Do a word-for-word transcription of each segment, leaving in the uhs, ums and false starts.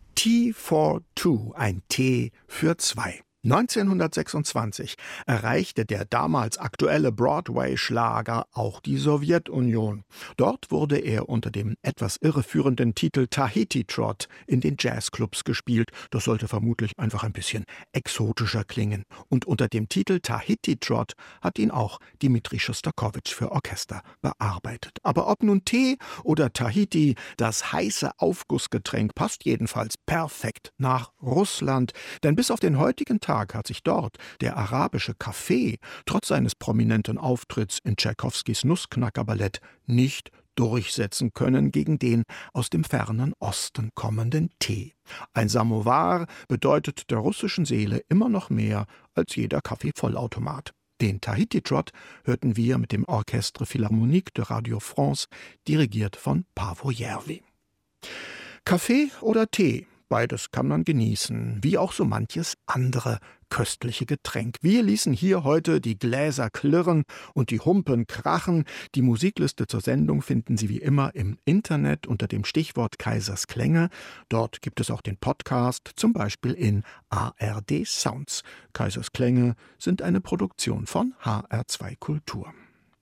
Tea for Two, ein Tee für zwei. neunzehnhundertsechsundzwanzig erreichte der damals aktuelle Broadway-Schlager auch die Sowjetunion. Dort wurde er unter dem etwas irreführenden Titel Tahiti Trot in den Jazzclubs gespielt. Das sollte vermutlich einfach ein bisschen exotischer klingen. Und unter dem Titel Tahiti Trot hat ihn auch Dmitri Schostakowitsch für Orchester bearbeitet. Aber ob nun Tee oder Tahiti, das heiße Aufgussgetränk passt jedenfalls perfekt nach Russland. Denn bis auf den heutigen Tag hat sich dort der arabische Kaffee trotz seines prominenten Auftritts in Tschaikowskis Nussknacker-Ballett nicht durchsetzen können gegen den aus dem fernen Osten kommenden Tee. Ein Samowar bedeutet der russischen Seele immer noch mehr als jeder Kaffeevollautomat. Den Tahiti Trot hörten wir mit dem Orchestre Philharmonique de Radio France, dirigiert von Paavo Järvi. Kaffee oder Tee? Beides kann man genießen, wie auch so manches andere köstliche Getränk. Wir ließen hier heute die Gläser klirren und die Humpen krachen. Die Musikliste zur Sendung finden Sie wie immer im Internet unter dem Stichwort Kaisers Klänge. Dort gibt es auch den Podcast, zum Beispiel in A R D Sounds. Kaisers Klänge sind eine Produktion von H R zwei Kultur.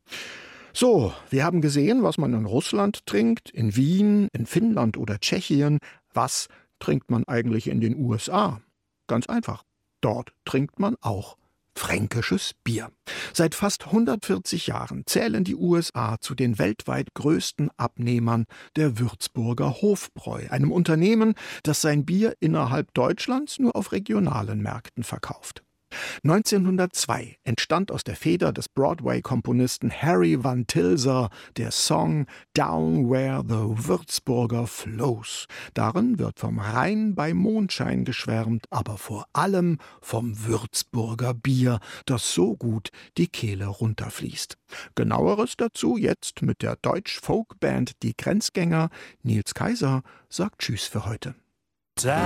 So, wir haben gesehen, was man in Russland trinkt, in Wien, in Finnland oder Tschechien. Was trinkt man eigentlich in den U S A? Ganz einfach. Dort trinkt man auch fränkisches Bier. Seit fast hundertvierzig Jahren zählen die U S A zu den weltweit größten Abnehmern der Würzburger Hofbräu, einem Unternehmen, das sein Bier innerhalb Deutschlands nur auf regionalen Märkten verkauft. neunzehnhundertzwei entstand aus der Feder des Broadway-Komponisten Harry Van Tilser der Song Down Where the Würzburger Flows. Darin wird vom Rhein bei Mondschein geschwärmt, aber vor allem vom Würzburger Bier, das so gut die Kehle runterfließt. Genaueres dazu jetzt mit der Deutsch-Folk-Band Die Grenzgänger. Nils Kaiser sagt Tschüss für heute.